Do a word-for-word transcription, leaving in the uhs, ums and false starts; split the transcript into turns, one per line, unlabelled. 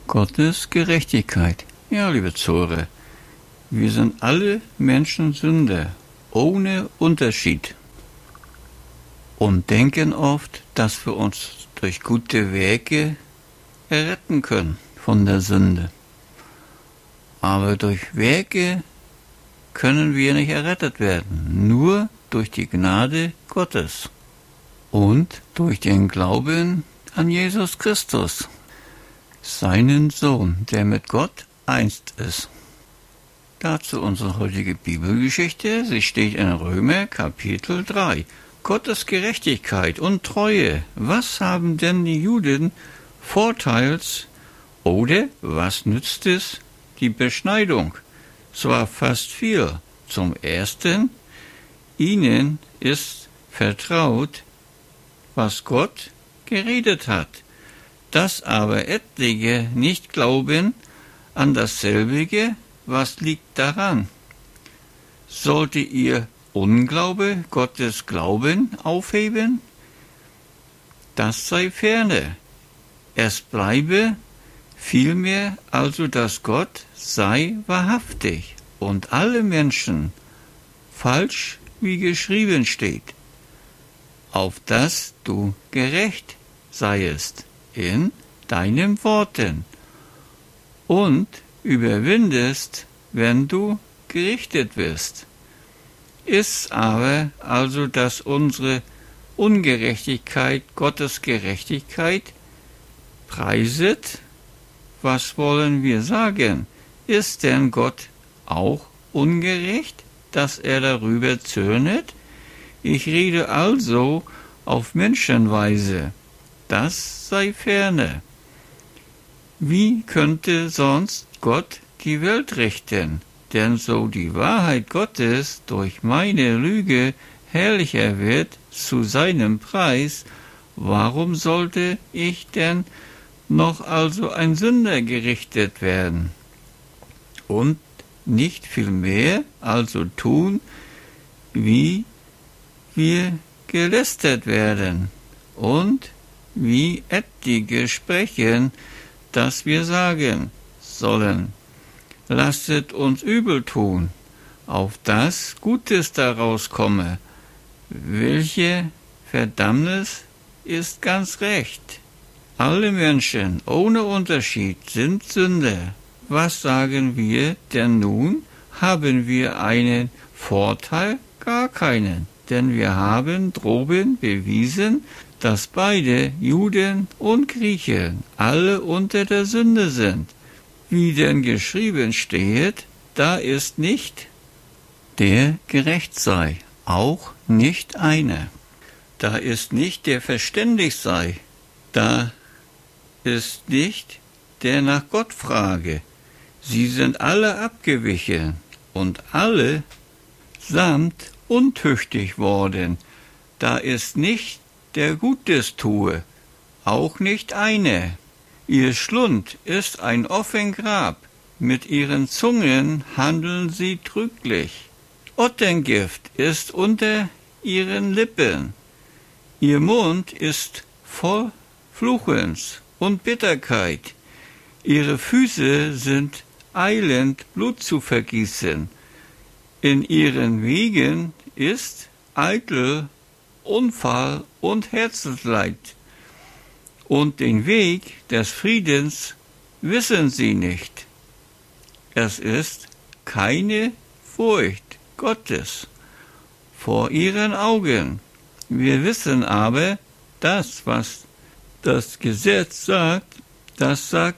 Gottes Gerechtigkeit. Ja, liebe Zuhörer, wir sind alle Menschen Sünder, ohne Unterschied. Und denken oft, dass wir uns durch gute Werke erretten können von der Sünde. Aber durch Werke können wir nicht errettet werden, nur durch die Gnade Gottes und durch den Glauben an Jesus Christus, seinen Sohn, der mit Gott eins ist. Dazu unsere heutige Bibelgeschichte. Sie steht in Römer Kapitel drei. Gottes Gerechtigkeit und Treue. Was haben denn die Juden Vorteils oder was nützt es, die Beschneidung? Zwar fast viel. Zum Ersten, ihnen ist vertraut, was Gott geredet hat. Dass aber etliche nicht glauben an dasselbige, was liegt daran? Sollte ihr Unglaube Gottes Glauben aufheben? Das sei ferne. Es bleibe vielmehr also, dass Gott sei wahrhaftig und alle Menschen falsch, wie geschrieben steht, auf dass du gerecht seiest in deinen Worten und überwindest, wenn du gerichtet wirst. Ist aber also, dass unsere Ungerechtigkeit Gottes Gerechtigkeit preiset? Was wollen wir sagen? Ist denn Gott auch ungerecht, dass er darüber zürnet? Ich rede also auf Menschenweise. Das sei ferne. Wie könnte sonst Gott die Welt richten? Denn so die Wahrheit Gottes durch meine Lüge herrlicher wird zu seinem Preis, warum sollte ich denn noch also ein Sünder gerichtet werden? Und nicht viel mehr also tun, wie wir gelästert werden und wie etliche sprechen, dass wir sagen sollen, lasset uns übel tun, auf das Gutes daraus komme. Welche Verdammnis ist ganz recht. Alle Menschen ohne Unterschied sind Sünder. Was sagen wir denn nun? Haben wir einen Vorteil? Gar keinen. Denn wir haben droben bewiesen, dass beide Juden und Griechen alle unter der Sünde sind. Wie denn geschrieben steht, da ist nicht, der gerecht sei, auch nicht einer. Da ist nicht, der verständig sei, da ist nicht, der nach Gott frage. Sie sind alle abgewichen und alle samt untüchtig worden. Da ist nicht, der Gutes tue, auch nicht einer. Ihr Schlund ist ein offen Grab, mit ihren Zungen handeln sie trüglich. Ottengift ist unter ihren Lippen, ihr Mund ist voll Fluchens und Bitterkeit. Ihre Füße sind eilend, Blut zu vergießen. In ihren Wegen ist eitel Unfall und Herzensleid. Und den Weg des Friedens wissen sie nicht. Es ist keine Furcht Gottes vor ihren Augen. Wir wissen aber, das, was das Gesetz sagt, das sagt